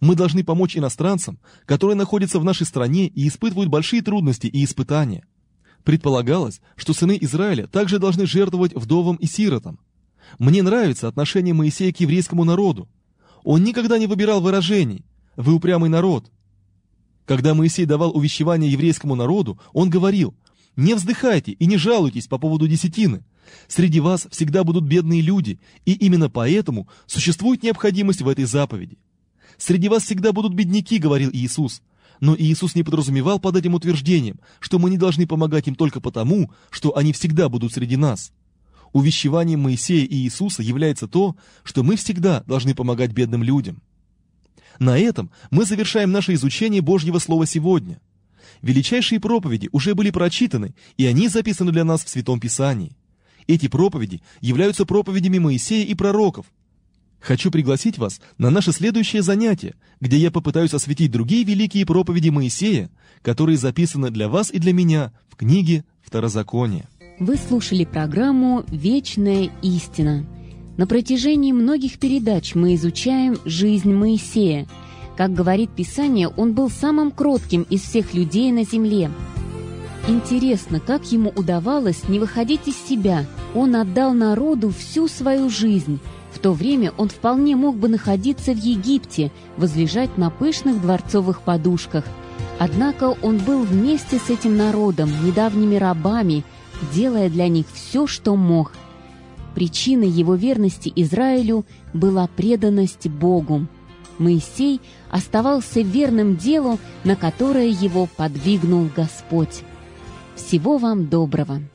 Мы должны помочь иностранцам, которые находятся в нашей стране и испытывают большие трудности и испытания. Предполагалось, что сыны Израиля также должны жертвовать вдовам и сиротам. Мне нравится отношение Моисея к еврейскому народу. Он никогда не выбирал выражений «вы упрямый народ». Когда Моисей давал увещевание еврейскому народу, он говорил: «Не вздыхайте и не жалуйтесь по поводу десятины. Среди вас всегда будут бедные люди, и именно поэтому существует необходимость в этой заповеди. Среди вас всегда будут бедняки», — говорил Иисус. Но Иисус не подразумевал под этим утверждением, что мы не должны помогать им только потому, что они всегда будут среди нас. Увещеванием Моисея и Иисуса является то, что мы всегда должны помогать бедным людям. На этом мы завершаем наше изучение Божьего Слова сегодня. Величайшие проповеди уже были прочитаны, и они записаны для нас в Святом Писании. Эти проповеди являются проповедями Моисея и пророков. Хочу пригласить вас на наше следующее занятие, где я попытаюсь осветить другие великие проповеди Моисея, которые записаны для вас и для меня в книге Второзакония. Вы слушали программу «Вечная истина». На протяжении многих передач мы изучаем жизнь Моисея. Как говорит Писание, он был самым кротким из всех людей на земле. Интересно, как ему удавалось не выходить из себя. Он отдал народу всю свою жизнь. В то время он вполне мог бы находиться в Египте, возлежать на пышных дворцовых подушках. Однако он был вместе с этим народом, недавними рабами, делая для них все, что мог. Причиной его верности Израилю была преданность Богу. Моисей оставался верным делу, на которое его подвигнул Господь. Всего вам доброго!